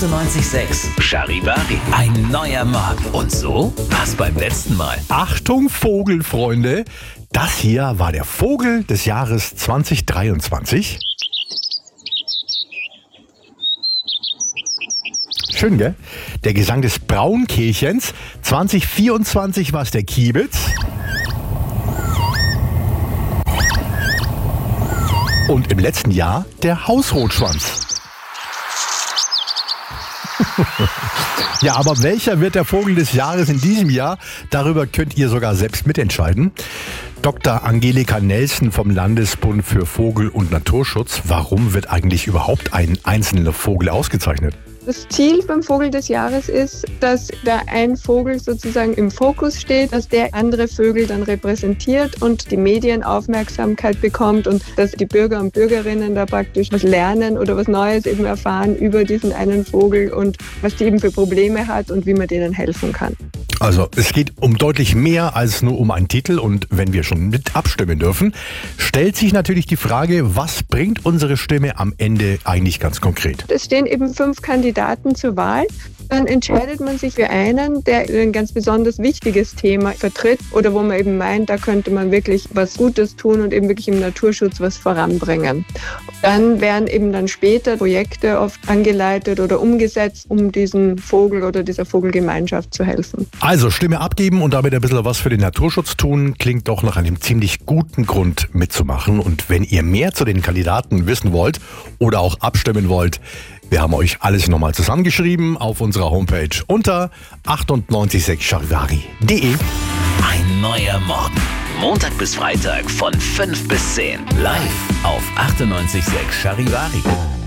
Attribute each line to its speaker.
Speaker 1: 98.6 Charivari. Ein neuer Morgen. Und so war's beim letzten Mal.
Speaker 2: Achtung, Vogelfreunde! Das hier war der Vogel des Jahres 2023. Schön, gell? Der Gesang des Braunkehlchens. 2024 war es der Kiebitz. Und im letzten Jahr der Hausrotschwanz. Ja, aber welcher wird der Vogel des Jahres in diesem Jahr? Darüber könnt ihr sogar selbst mitentscheiden. Dr. Angelika Nelson vom Landesbund für Vogel- und Naturschutz. Warum wird eigentlich überhaupt ein einzelner Vogel ausgezeichnet?
Speaker 3: Das Ziel beim Vogel des Jahres ist, dass da ein Vogel sozusagen im Fokus steht, dass der andere Vögel dann repräsentiert und die Medienaufmerksamkeit bekommt und dass die Bürger und Bürgerinnen da praktisch was lernen oder was Neues eben erfahren über diesen einen Vogel und was die eben für Probleme hat und wie man denen helfen kann.
Speaker 2: Also es geht um deutlich mehr als nur um einen Titel, und wenn wir schon mit abstimmen dürfen, stellt sich natürlich die Frage, was bringt unsere Stimme am Ende eigentlich ganz konkret?
Speaker 3: Es stehen eben 5 Kandidaten zur Wahl. Dann entscheidet man sich für einen, der ein ganz besonders wichtiges Thema vertritt oder wo man eben meint, da könnte man wirklich was Gutes tun und eben wirklich im Naturschutz was voranbringen. Dann werden eben dann später Projekte oft angeleitet oder umgesetzt, um diesem Vogel oder dieser Vogelgemeinschaft zu helfen.
Speaker 2: Also Stimme abgeben und damit ein bisschen was für den Naturschutz tun, klingt doch nach einem ziemlich guten Grund mitzumachen. Und wenn ihr mehr zu den Kandidaten wissen wollt oder auch abstimmen wollt, wir haben euch alles nochmal zusammengeschrieben auf unserer Homepage unter 986charivari.de.
Speaker 1: Ein neuer Morgen. Montag bis Freitag von 5 bis 10. Live auf 98.6 Charivari.